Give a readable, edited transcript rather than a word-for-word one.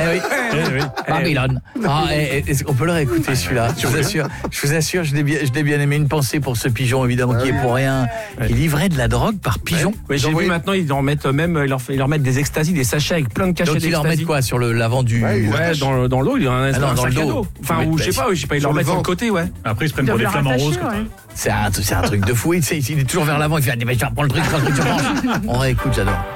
oui. Babylone. On peut le réécouter celui-là. Je vous assure, je l'ai bien aimé. Une pensée pour ce pigeon évidemment qui est pour rien. Il livrait de la drogue par pigeon. Oui, j'ai vu maintenant ils en mettent même ils leur mettent des extasies, des sachets avec plein de cachets d'extasies. Donc ils leur mettent quoi sur l'avant du dans l'eau, il y a un dans sac le à dos. dos. Enfin ou je sais pas, ils leur mettent sur le côté, ouais. Après ils se prennent pour des flamants roses. C'est un truc de fou. Il est toujours vers l'avant. Il fait, mais je vais prendre le truc, on réécoute, j'adore.